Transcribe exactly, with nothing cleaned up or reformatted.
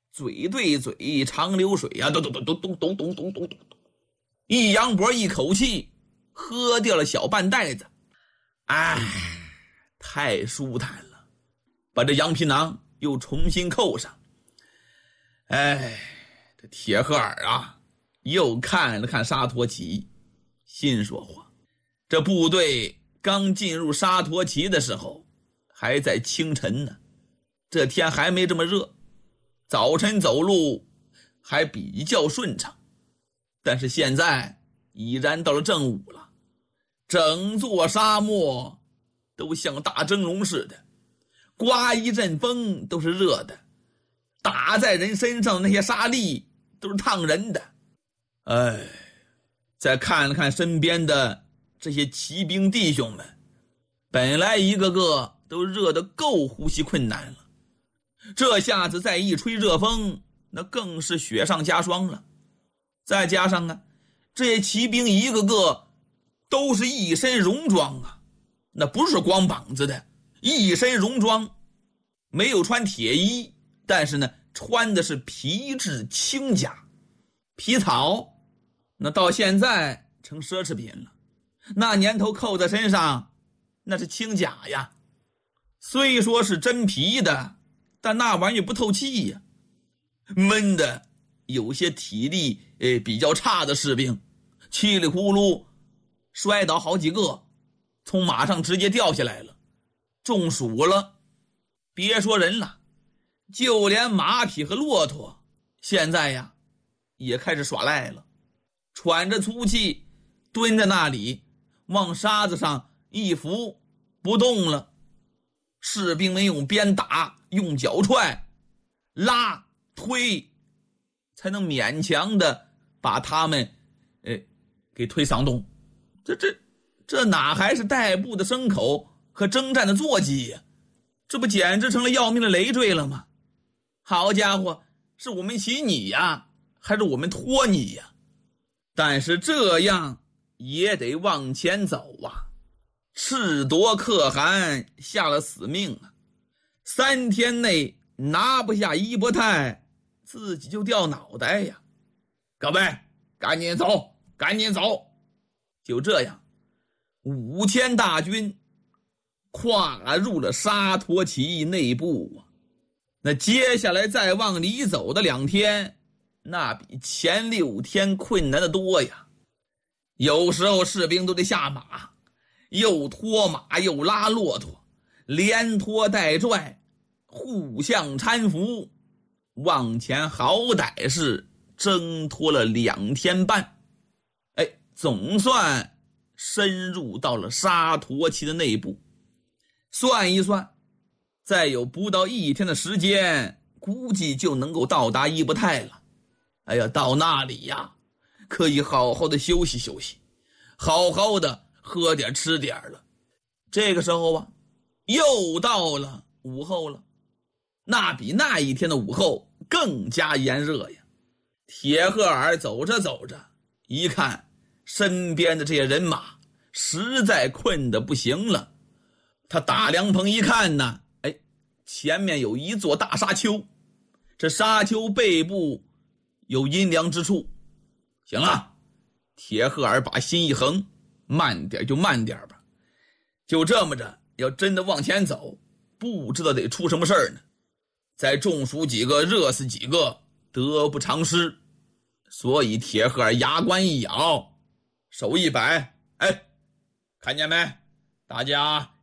嘴对嘴，长流水啊，咚咚咚咚咚咚咚咚咚咚，一杨博一口气喝掉了小半袋子。哎，太舒坦了，把这羊皮囊又重新扣上。哎，这铁盒尔啊，又看了看沙陀旗，心说话，这部队刚进入沙陀旗的时候还在清晨呢，这天还没这么热，早晨走路还比较顺畅，但是现在已然到了正午了，整座沙漠都像大蒸笼似的，刮一阵风都是热的，打在人身上的那些沙粒都是烫人的。哎，再看了看身边的这些骑兵弟兄们，本来一个个都热得够呼吸困难了，这下子再一吹热风，那更是雪上加霜了。再加上啊，这些骑兵一个个都是一身戎装啊，那不是光膀子的，一身戎装，没有穿铁衣，但是呢穿的是皮质轻甲。皮草那到现在成奢侈品了，那年头扣在身上那是轻甲呀，虽说是真皮的，但那玩意儿不透气呀，闷的有些体力呃比较差的士兵稀里呼噜摔倒好几个，从马上直接掉下来了，中暑了。别说人了，就连马匹和骆驼现在呀也开始耍赖了，喘着粗气蹲在那里，往沙子上一扶不动了。士兵们用鞭打，用脚踹，拉推，才能勉强的把他们呃给推搡动。这这这哪还是代步的牲口和征战的坐骑呀？这不简直成了要命的累赘了吗？好家伙，是我们骑你呀，还是我们拖你呀？但是这样也得往前走啊，赤夺可汗下了死命啊，三天内拿不下伊伯泰，自己就掉脑袋呀！各位，赶紧走，赶紧走！就这样，五千大军跨入了沙陀旗内部啊。那接下来再往里走的两天，那比前六天困难的多呀。有时候士兵都得下马，又拖马又拉骆驼，连拖带拽，互相搀扶，往前好歹是挣脱了两天半。哎，总算深入到了沙陀旗的内部。算一算，再有不到一天的时间，估计就能够到达伊伯泰了。哎呀，到那里呀，可以好好的休息休息，好好的喝点吃点了。这个时候啊，又到了午后了，那比那一天的午后更加炎热呀。铁赫尔走着走着，一看身边的这些人马实在困得不行了，他打凉棚一看呢，哎，前面有一座大沙丘，这沙丘背部有阴凉之处。行了，铁赫尔把心一横，慢点就慢点吧，就这么着，要真的往前走，不知道得出什么事儿呢。再中暑几个，热死几个，得不偿失。所以铁赫尔牙关一咬，手一摆，哎，看见没？大家